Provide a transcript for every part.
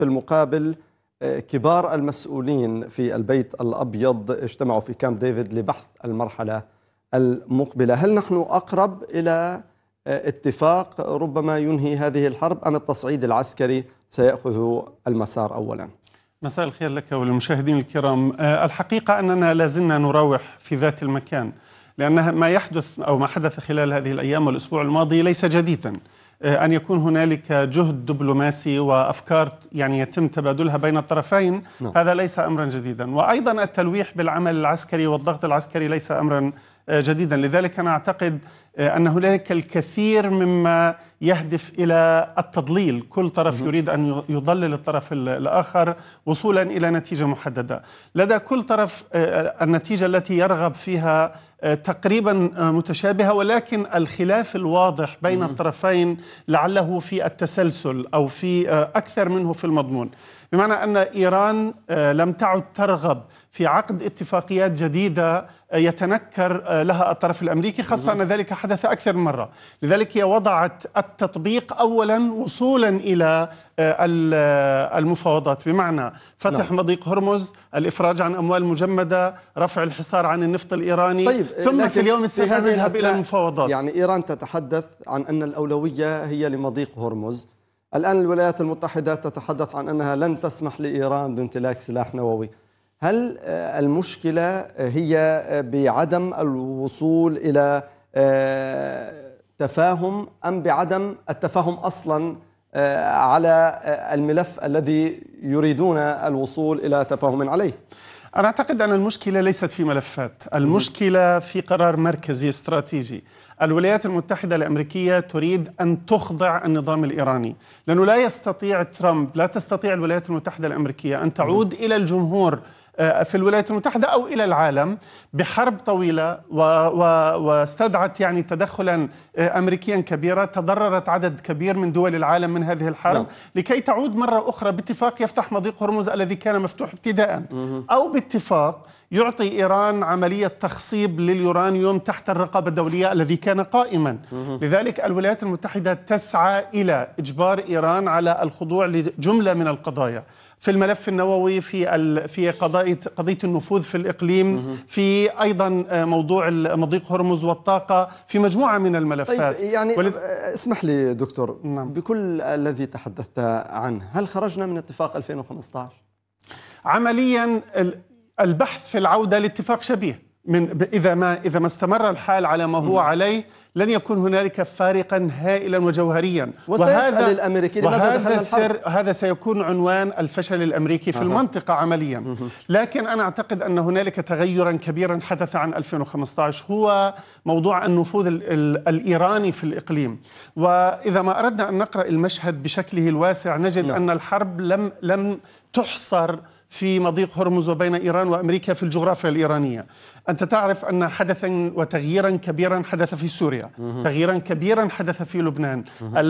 في المقابل كبار المسؤولين في البيت الأبيض اجتمعوا في كامب ديفيد لبحث المرحلة المقبلة. هل نحن أقرب إلى اتفاق ربما ينهي هذه الحرب أم التصعيد العسكري سيأخذ المسار أولا؟ مساء الخير لك وللمشاهدين الكرام. الحقيقة أننا لازلنا نراوح في ذات المكان، لأن ما يحدث أو ما حدث خلال هذه الأيام والأسبوع الماضي ليس جديدا. أن يكون هنالك جهد دبلوماسي وأفكار يتم تبادلها بين الطرفين، هذا ليس أمرا جديدا. وأيضا التلويح بالعمل العسكري والضغط العسكري ليس أمرا جديدا. لذلك أنا أعتقد أن هنالك الكثير مما يهدف إلى التضليل، كل طرف يريد أن يضلل الطرف الآخر وصولا إلى نتيجة محددة. لدى كل طرف النتيجة التي يرغب فيها تقريبا متشابهة، ولكن الخلاف الواضح بين الطرفين لعله في التسلسل أو في أكثر منه في المضمون. بمعنى أن إيران لم تعد ترغب في عقد اتفاقيات جديدة يتنكر لها الطرف الأمريكي، خاصة أن ذلك حدث أكثر من مرة. لذلك هي وضعت التطبيق أولا وصولا إلى المفاوضات، بمعنى فتح مضيق هرمز، الإفراج عن أموال مجمدة، رفع الحصار عن النفط الإيراني، ثم في اليوم السابع نذهب إلى المفاوضات. يعني إيران تتحدث عن أن الأولوية هي لمضيق هرمز. الآن الولايات المتحدة تتحدث عن أنها لن تسمح لإيران بامتلاك سلاح نووي. هل المشكلة هي بعدم الوصول إلى تفاهم أم بعدم التفاهم أصلا على الملف الذي يريدون الوصول إلى تفاهم عليه؟ أنا أعتقد أن المشكلة ليست في ملفات، المشكلة في قرار مركزي استراتيجي. الولايات المتحدة الأمريكية تريد أن تخضع النظام الإيراني، لأنه لا يستطيع ترامب، لا تستطيع الولايات المتحدة الأمريكية أن تعود إلى الجمهور في الولايات المتحدة أو إلى العالم بحرب طويلة واستدعت تدخلا أمريكيا كبيرا، تضررت عدد كبير من دول العالم من هذه الحرب، لكي تعود مرة أخرى باتفاق يفتح مضيق هرمز الذي كان مفتوح ابتداء، أو باتفاق يعطي إيران عملية تخصيب لليورانيوم تحت الرقابة الدولية الذي كان قائما. لذلك الولايات المتحدة تسعى إلى إجبار إيران على الخضوع لجملة من القضايا، في الملف النووي، في قضية النفوذ في الإقليم، في أيضا موضوع مضيق هرمز والطاقة، في مجموعة من الملفات. طيب اسمح لي دكتور، بكل الذي تحدثت عنه، هل خرجنا من اتفاق 2015؟ عمليا البحث في العودة لاتفاق شبيه، إذا ما استمر الحال على ما هو عليه لن يكون هنالك فارقا هائلا وجوهريا. وسيسأل الأمريكي لماذا دخلنا الحرب؟ هذا سيكون عنوان الفشل الأمريكي في المنطقة عمليا. لكن أنا أعتقد أن هنالك تغيرا كبيرا حدث عن 2015، هو موضوع النفوذ الإيراني في الإقليم. وإذا ما أردنا أن نقرأ المشهد بشكله الواسع نجد أن الحرب لم تحصر في مضيق هرمز وبين إيران وأمريكا في الجغرافيا الإيرانية. أنت تعرف أن حدثا وتغييرا كبيرا حدث في سوريا، تغييرا كبيرا حدث في لبنان.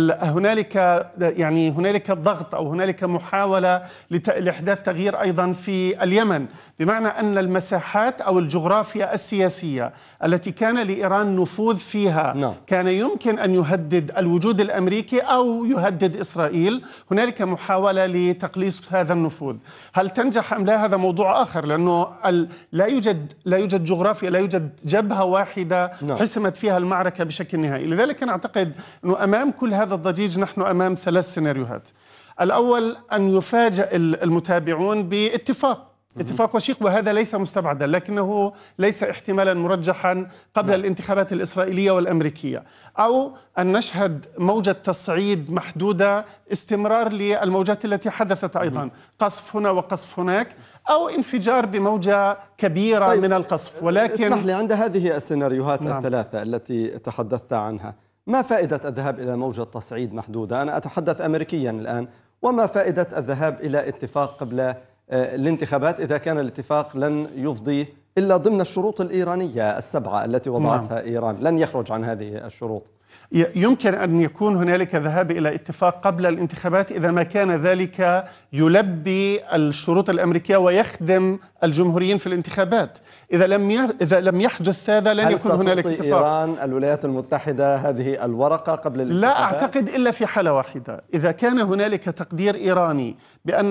هنالك ضغط أو هنالك محاولة لإحداث تغيير أيضا في اليمن، بمعنى أن المساحات أو الجغرافيا السياسية التي كان لإيران نفوذ فيها كان يمكن أن يهدد الوجود الأمريكي أو يهدد إسرائيل، هنالك محاولة لتقليص هذا النفوذ. هل تنجح أم لا؟ هذا موضوع آخر، لأنه لا يوجد جغرافيا، لا يوجد جبهة واحدة حسمت فيها المعركة بشكل نهائي. لذلك أنا أعتقد أنه أمام كل هذا الضجيج نحن أمام 3 سيناريوهات. الأول أن يفاجأ المتابعون باتفاق وشيق، وهذا ليس مستبعدا، لكنه ليس احتمالا مرجحا قبل الانتخابات الإسرائيلية والأمريكية. أو أن نشهد موجة تصعيد محدودة، استمرار للموجات التي حدثت أيضا، قصف هنا وقصف هناك، أو انفجار بموجة كبيرة من القصف. ولكن اسمح لي، عند هذه السيناريوهات الثلاثة التي تحدثت عنها، ما فائدة الذهاب إلى موجة تصعيد محدودة؟ أنا أتحدث أمريكيا الآن. وما فائدة الذهاب إلى اتفاق قبل الانتخابات إذا كان الاتفاق لن يفضي إلا ضمن الشروط الإيرانية السبعة التي وضعتها إيران، لن يخرج عن هذه الشروط. يمكن أن يكون هنالك ذهاب إلى اتفاق قبل الانتخابات إذا ما كان ذلك يلبي الشروط الأمريكية ويخدم الجمهوريين في الانتخابات. إذا لم يحدث هذا لن يكون هنالك اتفاق. إيران الولايات المتحدة هذه الورقة قبل الانتخابات؟ لا أعتقد إلا في حالة واحدة، إذا كان هنالك تقدير إيراني بأن